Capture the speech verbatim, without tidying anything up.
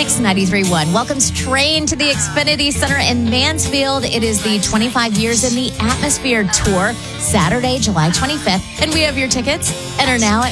Mix ninety-three point one welcomes Train to the Xfinity Center in Mansfield. It is the twenty-five Years in the Atmosphere Tour, Saturday, July twenty-fifth. And we have your tickets and are now at